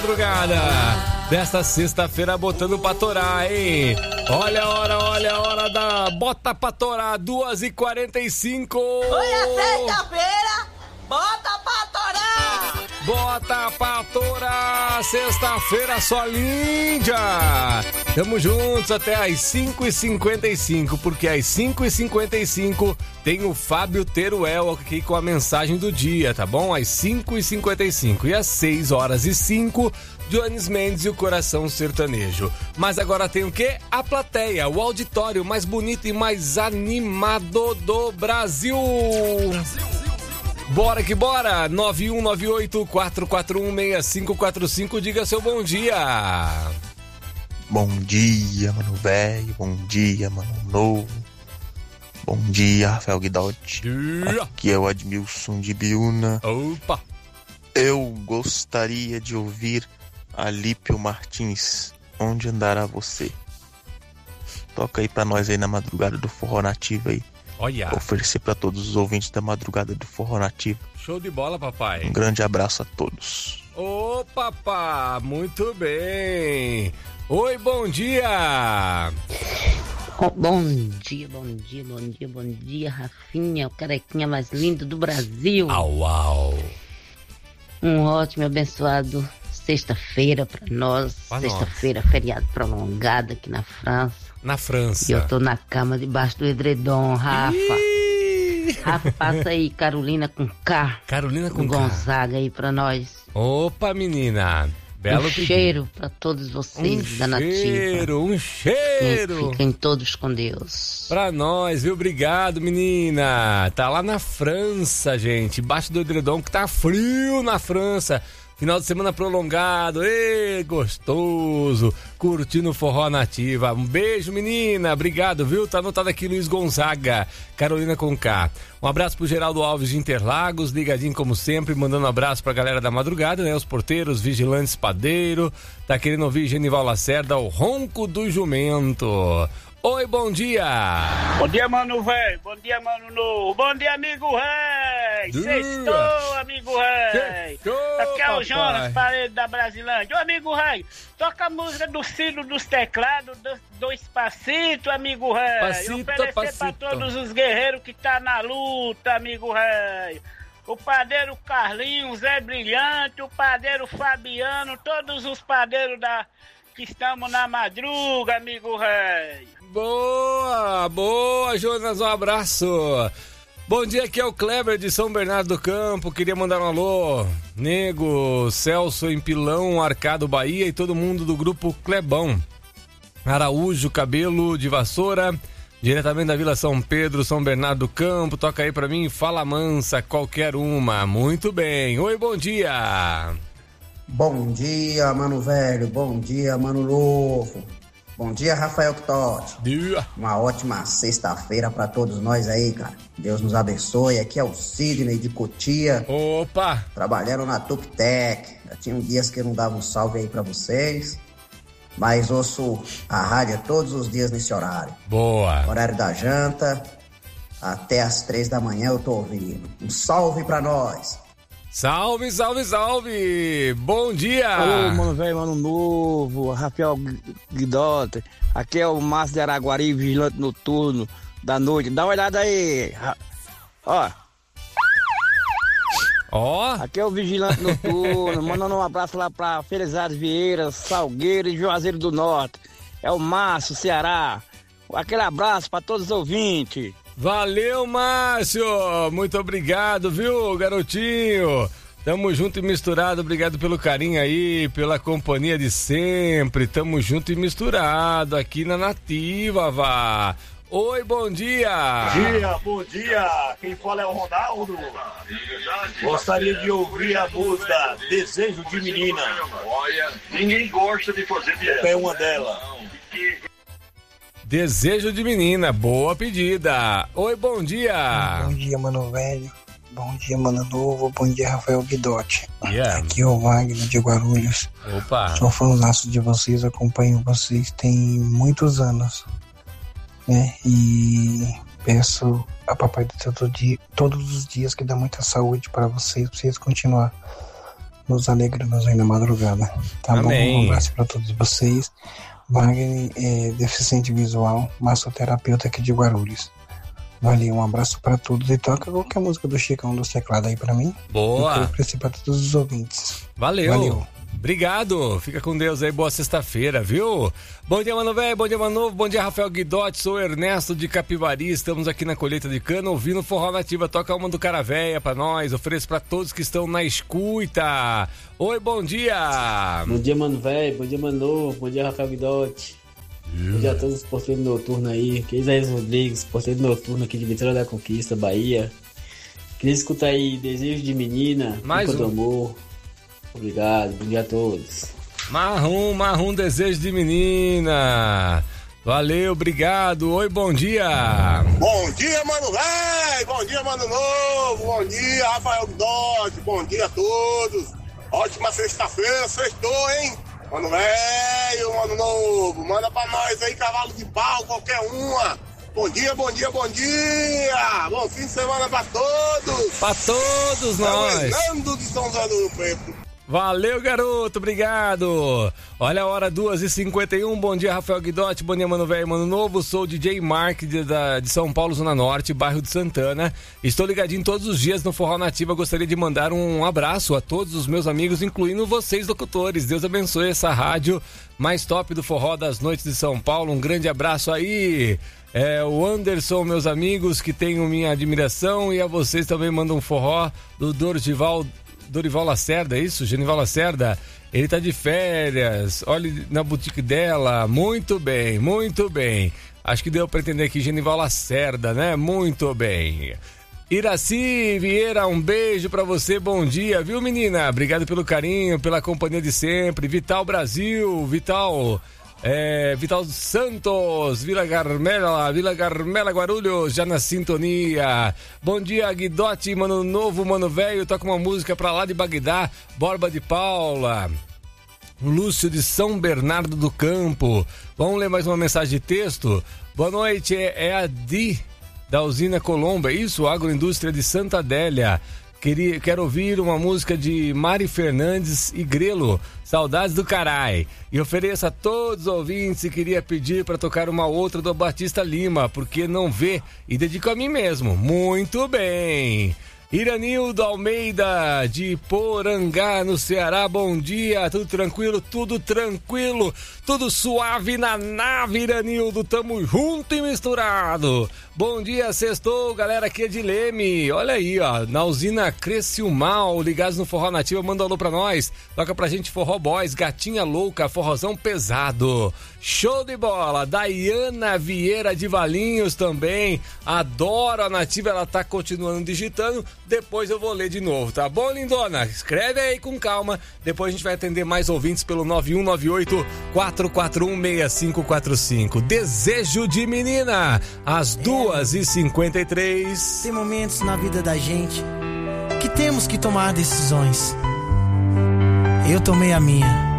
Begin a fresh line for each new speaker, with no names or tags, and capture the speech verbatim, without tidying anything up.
Madrugada desta sexta-feira botando pra torar, hein? Olha a hora, olha a hora da bota pra torar, duas e quarenta e cinco.
Olha a sexta-feira, bota pra torar.
Bota pra torar, sexta-feira só linda. Tamo juntos até às cinco e cinquenta e cinco, porque às cinco e cinquenta e cinco tem o Fábio Teruel aqui com a mensagem do dia, tá bom? Às cinco e cinquenta e cinco e às seis horas e cinco, Jones Mendes e o Coração Sertanejo. Mas agora tem o quê? A plateia, o auditório mais bonito e mais animado do Brasil. Brasil. Bora que bora! nove um nove oito, quatro quatro um, seis cinco quatro cinco, diga seu bom dia!
Bom dia, mano velho, bom dia, mano novo, bom dia, Rafael Guidotti, aqui é o Admilson de Biúna.
Opa!
Eu gostaria de ouvir Alípio Martins, Onde Andará Você? Toca aí pra nós aí na madrugada do Forró Nativo aí.
Olha.
Oferecer para todos os ouvintes da madrugada do Forró Nativo.
Show de bola, papai.
Um grande abraço a todos.
Ô, papá, muito bem. Oi, bom dia.
Oh, bom dia, bom dia, bom dia, bom dia, Rafinha, o carequinha mais lindo do Brasil.
Au, au.
Um ótimo e abençoado sexta-feira para nós.
Pra
Sexta-feira,
nós.
Feriado prolongado aqui na França.
Na França.
E eu tô na cama debaixo do edredom, Rafa.
Ih!
Rafa, passa aí Carolina com K.
Carolina com
do
K.
Gonzaga aí pra nós.
Opa, menina. Belo
um
pedido.
cheiro pra todos vocês
um
da Nativa.
cheiro, um cheiro.
Fiquem todos com Deus.
Pra nós, viu? Obrigado, menina. Tá lá na França, gente. Embaixo do edredom que tá frio na França. Final de semana prolongado, ê, gostoso, curtindo o Forró Nativa. Um beijo, menina, obrigado, viu? Tá anotado aqui Luiz Gonzaga, Carolina com K. Um abraço pro Geraldo Alves de Interlagos, ligadinho como sempre, mandando um abraço pra galera da madrugada, né? Os porteiros, vigilantes, padeiro. Tá querendo ouvir Genival Lacerda, o ronco do jumento. Oi, bom dia!
Bom dia, mano velho. Bom dia, mano novo. Bom dia, amigo rei. Sextou, amigo rei. Aqui é o Jonas, parede da Brasilândia. Ô, amigo rei, toca a música do Ciro dos Teclados, do, do Espacito, amigo rei.
Passito,
oferecer
passito.
pra todos os guerreiros que tá na luta, amigo rei. O padeiro Carlinhos, Zé Brilhante, o padeiro Fabiano, todos os padeiros da... que estamos na madruga, amigo rei.
Boa, boa, Jonas, um abraço. Bom dia, aqui é o Kleber de São Bernardo do Campo. Queria mandar um alô, Nego, Celso em Pilão, Arcado, Bahia e todo mundo do grupo Clebão. Araújo, Cabelo de Vassoura, diretamente da Vila São Pedro, São Bernardo do Campo. Toca aí pra mim, Fala Mansa, qualquer uma. Muito bem. Oi, bom dia.
Bom dia, mano velho. Bom dia, mano novo. Bom dia, Rafael Guidotti. Uma ótima sexta-feira pra todos nós aí, cara. Deus nos abençoe. Aqui é o Sidney de Cotia.
Opa!
Trabalhando na Tuptec. Já tinha dias que eu não dava um salve aí pra vocês. Mas ouço a rádio todos os dias nesse horário.
Boa!
Horário da janta. Até às três da manhã eu tô ouvindo. Um salve pra nós.
Salve, salve, salve! Bom dia!
Alô, mano velho, mano novo, Rafael Guidotti. Aqui é o Márcio de Araguari, vigilante noturno da noite. Dá uma olhada aí. Ó.
Ó.
Aqui é o vigilante noturno, mandando um abraço lá pra Felizardo Vieira, Salgueiro e Juazeiro do Norte. É o Márcio, Ceará. Aquele abraço pra todos os ouvintes.
Valeu, Márcio! Muito obrigado, viu, garotinho? Tamo junto e misturado, obrigado pelo carinho aí, pela companhia de sempre. Tamo junto e misturado aqui na Nativa, vá. Oi, bom dia!
Bom dia, bom dia! Quem fala é o Ronaldo. Gostaria de ouvir a música Desejo de Menina.
Olha, ninguém gosta de fazer piada.
É uma delas.
Desejo de Menina, boa pedida. Oi, bom dia.
Bom dia, mano velho. Bom dia, mano novo. Bom dia, Rafael Guidotti.
Yeah.
Aqui é o Wagner de Guarulhos.
Opa.
Sou fãzaço de vocês, acompanho vocês tem muitos anos, né? E peço a Papai do Céu todo dia, todos os dias que dá muita saúde para vocês, pra vocês continuar nos alegra-nos aí na madrugada. Tá
Amém.
bom? Um abraço para todos vocês. Wagner é deficiente visual, massoterapeuta aqui de Guarulhos. Valeu, um abraço para todos e toca qualquer música do Chicão dos teclados aí para mim.
Boa.
Eu oferecer para todos os ouvintes.
Valeu.
Valeu.
Obrigado, fica com Deus aí, boa sexta-feira, viu? Bom dia, mano velho, bom dia, mano novo, bom dia, Rafael Guidotti, sou Ernesto de Capivari, estamos aqui na colheita de cana, ouvindo Forró Nativa, toca uma do Cara Véia pra nós, ofereço pra todos que estão na escuta. Oi, bom dia!
Bom dia, mano velho, bom dia, mano novo, bom dia, Rafael Guidotti. Yeah. Bom dia a todos os porteiros noturnos aí, que é Isaías Rodrigues, porteiro noturno aqui de Vitória da Conquista, Bahia. Queria escutar aí Desejo de Menina,
Mais um.
do Amor. Obrigado, bom dia a todos.
Marrom, marrom, desejo de menina. Valeu, obrigado. Oi, bom dia.
Bom dia, mano velho. Bom dia, mano novo. Bom dia, Rafael Guidotti. Bom dia a todos. Ótima sexta-feira, sextou, hein? Mano velho, mano novo. Manda pra nós aí, cavalo de pau, qualquer uma. Bom dia, bom dia, bom dia. Bom fim de semana pra todos.
Pra todos nós.
Fernando de São José do Rio Preto.
Valeu, garoto, obrigado. Olha a hora, duas e cinquenta e um. Bom dia, Rafael Guidotti. Bom dia, mano velho, mano novo. Sou o D J Mark de, da, de São Paulo, Zona Norte, bairro de Santana. Estou ligadinho todos os dias no Forró Nativa. Gostaria de mandar um abraço a todos os meus amigos, incluindo vocês, locutores. Deus abençoe essa rádio mais top do Forró das Noites de São Paulo. Um grande abraço aí. É, o Anderson, meus amigos, que tenham minha admiração. E a vocês também mandam um forró do Dorival Dorival Lacerda, é isso? Genival Lacerda, ele tá de férias, olhe na boutique dela, muito bem, muito bem. Acho que deu pra entender aqui, Genival Lacerda, né? Muito bem. Iraci Vieira, um beijo pra você, bom dia, viu, menina? Obrigado pelo carinho, pela companhia de sempre. Vital Brasil, Vital... É, Vital Santos, Vila Carmela, Vila Carmela Guarulhos, já na sintonia. Bom dia, Guidotti, mano novo, mano velho, toca uma música pra lá de Bagdá, Borba de Paula. Lúcio de São Bernardo do Campo. Vamos ler mais uma mensagem de texto? Boa noite, é, é a Di da usina Colombo, é isso? Agroindústria de Santa Adélia. Queria, quero ouvir uma música de Mari Fernandes e Grelo, Saudades do Carai. E ofereço a todos os ouvintes e queria pedir para tocar uma outra do Batista Lima, porque não vê, e dedico a mim mesmo. Muito bem. Iranildo Almeida, de Porangá, no Ceará, bom dia, tudo tranquilo, tudo tranquilo, tudo suave na nave, Iranildo, tamo junto e misturado. Bom dia, sextou, galera, aqui é de Leme, olha aí, ó, na usina Criciúmal, ligados no Forró Nativa, manda um alô pra nós, toca pra gente Forró Boys, Gatinha Louca, forrozão pesado, show de bola. Daiana Vieira de Valinhos também, adoro a Nativa, ela tá continuando digitando, depois eu vou ler de novo, tá bom, lindona? Escreve aí com calma, depois a gente vai atender mais ouvintes pelo nove um nove oito, quatro quatro um, seis cinco quatro cinco. Desejo de menina, às duas e cinquenta e três.
Tem momentos na vida da gente que temos que tomar decisões. Eu tomei a minha.